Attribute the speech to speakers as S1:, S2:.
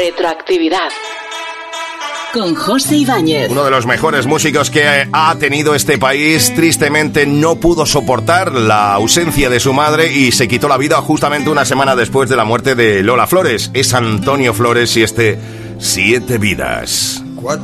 S1: Retroactividad. Con José Ibáñez.
S2: Uno de los mejores músicos que ha tenido este país, tristemente no pudo soportar la ausencia de su madre y se quitó la vida justamente una semana después de la muerte de Lola Flores. Es Antonio Flores y este 7 vidas.